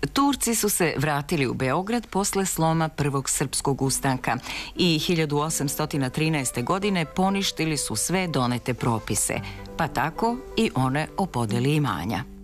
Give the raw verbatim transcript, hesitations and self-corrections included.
Turci su se vratili u Beograd posle sloma Prvog srpskog ustanka i hiljadu osamsto trinaeste. godine poništili su sve donete propise, pa tako i one o podeli imanja.